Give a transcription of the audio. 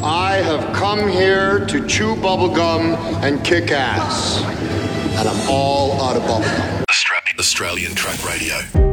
I have come here to chew bubblegum and kick ass. And I'm all out of bubblegum. Australian Truck Radio.